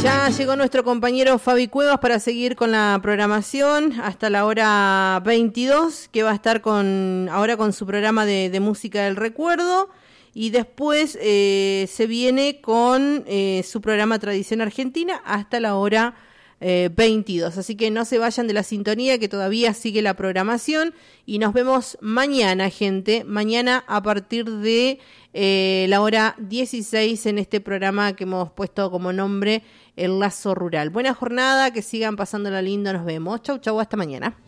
Ya llegó nuestro compañero Fabi Cuevas para seguir con la programación hasta la hora 22, que va a estar ahora con su programa de música del recuerdo, y después se viene con su programa Tradición Argentina hasta la hora 22. Así que no se vayan de la sintonía, que todavía sigue la programación, y nos vemos mañana, gente. Mañana a partir de la hora 16 en este programa que hemos puesto como nombre El Lazo Rural. Buena jornada, que sigan pasándola lindo. Nos vemos. Chau, chau, hasta mañana.